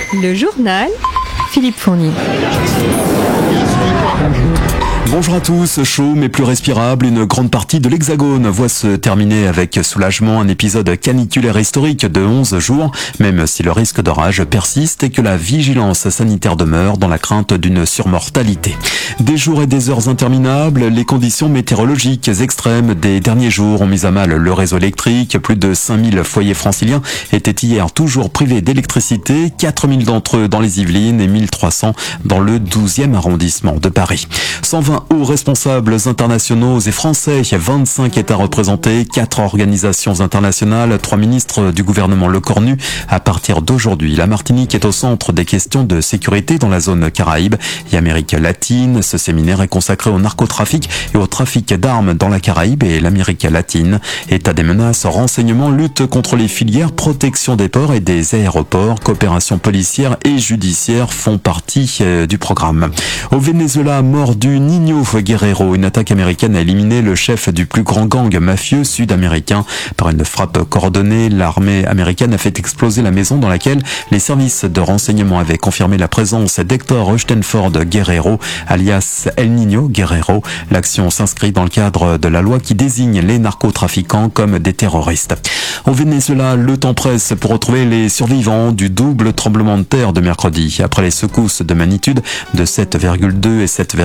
Le journal Philippe Fournier. Bonjour à tous, chaud mais plus respirable, une grande partie de l'Hexagone voit se terminer avec soulagement un épisode caniculaire historique de 11 jours, même si le risque d'orage persiste et que la vigilance sanitaire demeure dans la crainte d'une surmortalité. Des jours et des heures interminables, les conditions météorologiques extrêmes des derniers jours ont mis à mal le réseau électrique. Plus de 5000 foyers franciliens étaient hier toujours privés d'électricité, 4000 d'entre eux dans les Yvelines et 1300 dans le 12e arrondissement de Paris. 120 hauts responsables internationaux et français, 25 États représentés, 4 organisations internationales, 3 ministres du gouvernement Lecornu. À partir d'aujourd'hui, la Martinique est au centre des questions de sécurité dans la zone Caraïbe et Amérique latine. Ce séminaire est consacré au narcotrafic et au trafic d'armes dans la Caraïbe et l'Amérique latine. État des menaces, renseignement, lutte contre les filières, protection des ports et des aéroports, coopération policière et judiciaire font partie du programme. Au Venezuela, mort du Niño Guerrero, une attaque américaine a éliminé le chef du plus grand gang mafieux sud-américain. Par une frappe coordonnée, l'armée américaine a fait exploser la maison dans laquelle les services de renseignement avaient confirmé la présence d'Hector Stenford Guerrero, alias El Niño Guerrero. L'action s'inscrit dans le cadre de la loi qui désigne les narcotrafiquants comme des terroristes. Au Venezuela, le temps presse pour retrouver les survivants du double tremblement de terre de mercredi. Après les secousses de magnitude de 7,2 et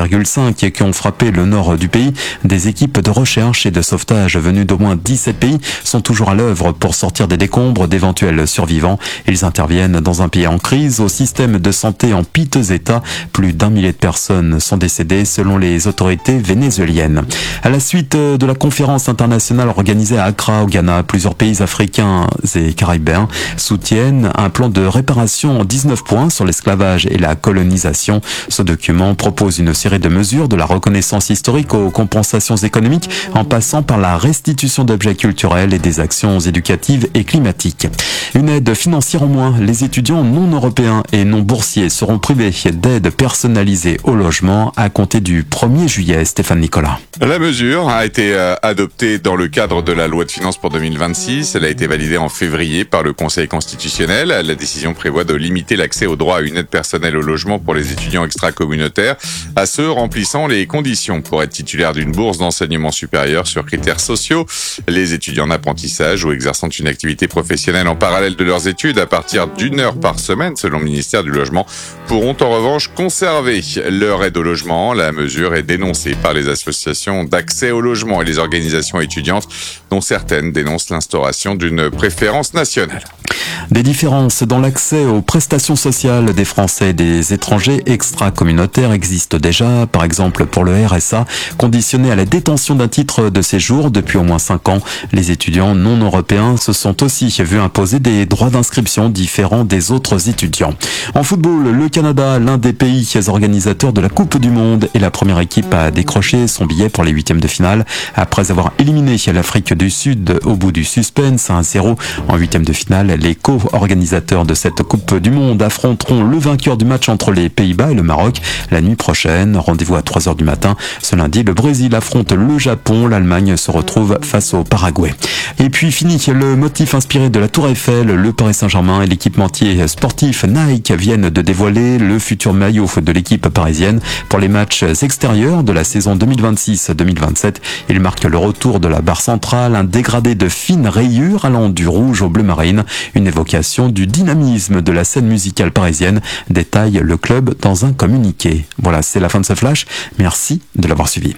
7,5 qui ont frappé le nord du pays, des équipes de recherche et de sauvetage venues d'au moins 17 pays sont toujours à l'œuvre pour sortir des décombres d'éventuels survivants. Ils interviennent dans un pays en crise, au système de santé en piteux état. Plus d'1 millier de personnes sont décédées selon les autorités vénézuéliennes. À la suite de la conférence internationale organisée à Accra, au Ghana, plusieurs pays africains et caribéens soutiennent un plan de réparation en 19 points sur l'esclavage et la colonisation. Ce document propose une série de mesures de la reconnaissance historique aux compensations économiques en passant par la restitution d'objets culturels et des actions éducatives et climatiques. Une aide financière en moins, les étudiants non européens et non boursiers seront privés d'aide personnalisée au logement à compter du 1er juillet. Stéphane Nicolas. La mesure a été adoptée dans le cadre de la loi de finances pour 2026. Elle a été validée en février par le Conseil constitutionnel. La décision prévoit de limiter l'accès au droit à une aide personnelle au logement pour les étudiants extra-communautaires à ceux remplissant les conditions pour être titulaire d'une bourse d'enseignement supérieur sur critères sociaux. Les étudiants en apprentissage ou exerçant une activité professionnelle en parallèle de leurs études à partir d'1 heure par semaine, selon le ministère du Logement, pourront en revanche conserver leur aide au logement. La mesure est dénoncée par les associations d'accès au logement et les organisations étudiantes, dont certaines dénoncent l'instauration d'une préférence nationale. Des différences dans l'accès aux prestations sociales des Français et des étrangers extra-communautaires existent déjà. Par exemple, pour le RSA, conditionné à la détention d'un titre de séjour depuis au moins 5 ans, les étudiants non européens se sont aussi vus imposer des droits d'inscription différents des autres étudiants. En football, le Canada, l'un des pays organisateurs de la Coupe du Monde, est la première équipe à décrocher son billet pour les huitièmes de finale. Après avoir éliminé l'Afrique du Sud au bout du suspense 1-0 en huitièmes de finale, les co-organisateurs de cette Coupe du Monde affronteront le vainqueur du match entre les Pays-Bas et le Maroc la nuit prochaine. Rendez-vous à 3h du matin. Ce lundi, le Brésil affronte le Japon. L'Allemagne se retrouve face au Paraguay. Et puis fini le motif inspiré de la Tour Eiffel. Le Paris Saint-Germain et l'équipementier sportif Nike viennent de dévoiler le futur maillot de l'équipe parisienne pour les matchs extérieurs de la saison 2026-2027. Il marque le retour de la barre centrale, un dégradé de fines rayures allant du rouge au bleu marine, une évocation du dynamisme de la scène musicale parisienne, détaille le club dans un communiqué. Voilà, c'est la fin de ce flash. Merci de l'avoir suivi.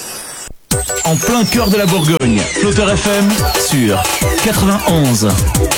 En plein cœur de la Bourgogne, Flotter FM sur 91.